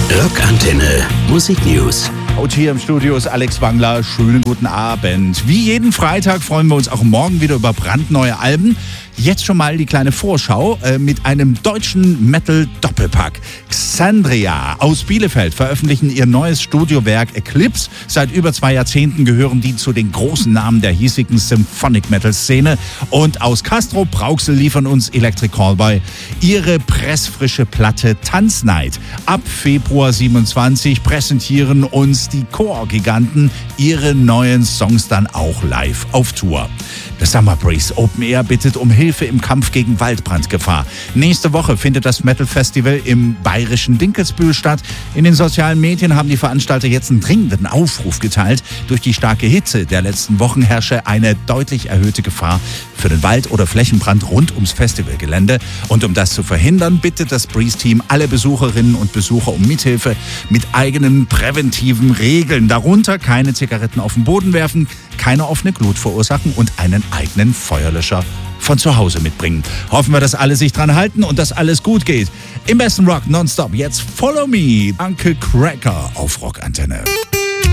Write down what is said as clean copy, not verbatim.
Rockantenne Musiknews. Und hier im Studio ist Alex Wangler. Schönen guten Abend. Wie jeden Freitag freuen wir uns auch morgen wieder über brandneue Alben. Jetzt schon mal die kleine Vorschau mit einem deutschen Metal-Doppelpack. Xandria aus Bielefeld veröffentlichen ihr neues Studiowerk Eclipse. Seit über 2 Jahrzehnten gehören die zu den großen Namen der hiesigen Symphonic-Metal-Szene. Und aus Castrop-Rauxel liefern uns Electric Callboy ihre pressfrische Platte Tanznight. Ab Februar 27 präsentieren uns die Chor-Giganten ihre neuen Songs dann auch live auf Tour. The Summer Breeze Open Air bittet um Hilfe im Kampf gegen Waldbrandgefahr. Nächste Woche findet das Metal Festival im bayerischen Dinkelsbühl statt. In den sozialen Medien haben die Veranstalter jetzt einen dringenden Aufruf geteilt. Durch die starke Hitze der letzten Wochen herrsche eine deutlich erhöhte Gefahr für den Wald- oder Flächenbrand rund ums Festivalgelände. Und um das zu verhindern, bittet das Breeze-Team alle Besucherinnen und Besucher um Mithilfe mit eigenen präventiven Regeln. Darunter keine Zigaretten auf den Boden werfen, keine offene Glut verursachen und einen eigenen Feuerlöscher von zu Hause mitbringen. Hoffen wir, dass alle sich dran halten und dass alles gut geht. Im besten Rock nonstop. Jetzt Follow Me, Uncle Cracker auf Rockantenne.